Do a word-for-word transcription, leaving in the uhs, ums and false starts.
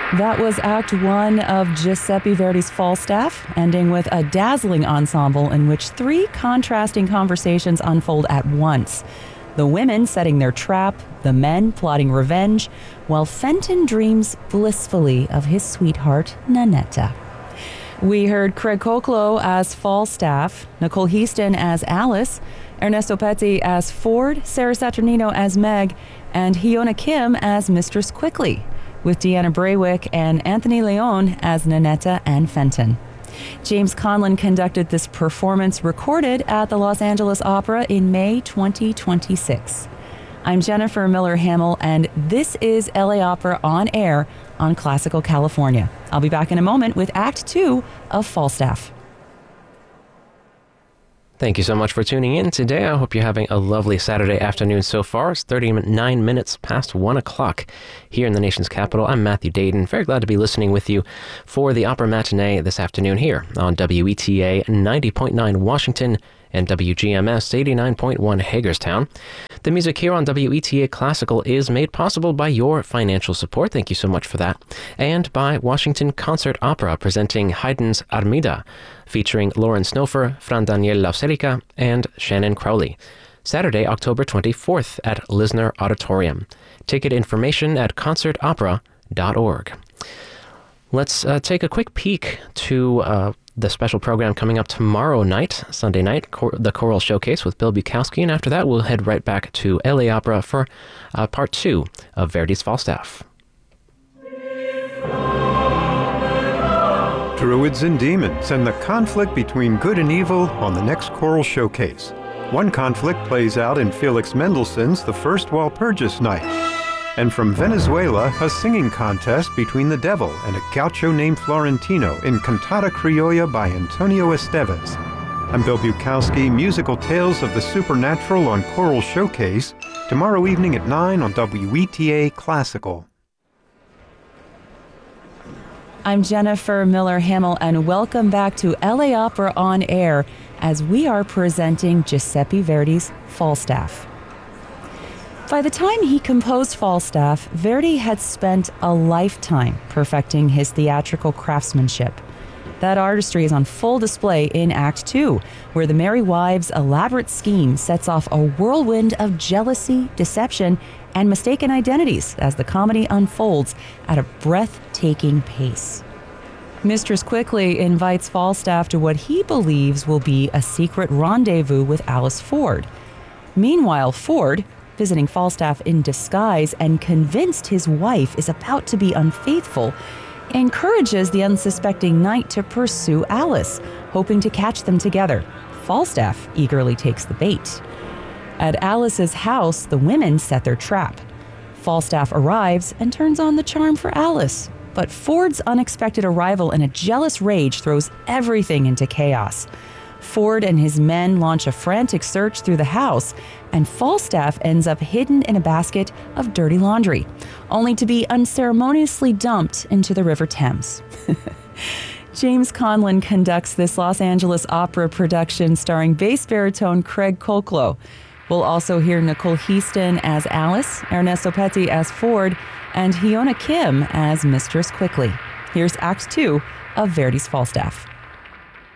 That was Act One of Giuseppe Verdi's Falstaff, ending with a dazzling ensemble in which three contrasting conversations unfold at once. The women setting their trap, the men plotting revenge, while Fenton dreams blissfully of his sweetheart, Nanetta. We heard Craig Koklo as Falstaff, Nicole Heaston as Alice, Ernesto Petty as Ford, Sarah Saturnino as Meg, and Hyuna Kim as Mistress Quickly, with Deanna Braywick and Anthony Leon as Nanetta and Fenton. James Conlon conducted this performance, recorded at the Los Angeles Opera in May twenty twenty-six. I'm Jennifer Miller Hamill, and this is L A Opera on air on Classical California. I'll be back in a moment with Act Two of Falstaff. Thank you so much for tuning in today. I hope you're having a lovely Saturday afternoon so far. It's thirty-nine minutes past one o'clock here in the nation's capital. I'm Matthew Dayton. Very glad to be listening with you for the Opera Matinee this afternoon here on W E T A ninety point nine Washington and W G M S eighty-nine point one Hagerstown. The music here on W E T A Classical is made possible by your financial support. Thank you so much for that. And by Washington Concert Opera, presenting Haydn's Armida, featuring Lauren Snofer, Fran Daniel Lauserica, and Shannon Crowley. Saturday, October twenty-fourth at Lisner Auditorium. Ticket information at concert opera dot org. Let's uh, take a quick peek to uh, the special program coming up tomorrow night, Sunday night, cor- the Choral Showcase with Bill Bukowski, and after that we'll head right back to L A Opera for uh, part two of Verdi's Falstaff. Druids and demons and the conflict between good and evil on the next Choral Showcase. One conflict plays out in Felix Mendelssohn's The First Walpurgis Night. And from Venezuela, a singing contest between the devil and a gaucho named Florentino in Cantata Criolla by Antonio Esteves. I'm Bill Bukowski, musical tales of the supernatural on Choral Showcase, tomorrow evening at nine on W E T A Classical. I'm Jennifer Miller Hamill, and welcome back to L A Opera on air as we are presenting Giuseppe Verdi's Falstaff. By the time he composed Falstaff, Verdi had spent a lifetime perfecting his theatrical craftsmanship. That artistry is on full display in Act Two, where the Merry Wives' elaborate scheme sets off a whirlwind of jealousy, deception, and mistaken identities as the comedy unfolds at a breathtaking pace. Mistress Quickly invites Falstaff to what he believes will be a secret rendezvous with Alice Ford. Meanwhile, Ford, visiting Falstaff in disguise and convinced his wife is about to be unfaithful, encourages the unsuspecting knight to pursue Alice, hoping to catch them together. Falstaff eagerly takes the bait. At Alice's house, the women set their trap. Falstaff arrives and turns on the charm for Alice, but Ford's unexpected arrival in a jealous rage throws everything into chaos. Ford and his men launch a frantic search through the house, and Falstaff ends up hidden in a basket of dirty laundry, only to be unceremoniously dumped into the River Thames. James Conlon conducts this Los Angeles Opera production starring bass baritone Craig Koklo. We'll also hear Nicole Heaston as Alice, Ernesto Petty as Ford, and Hyuna Kim as Mistress Quickly. Here's Act Two of Verdi's Falstaff.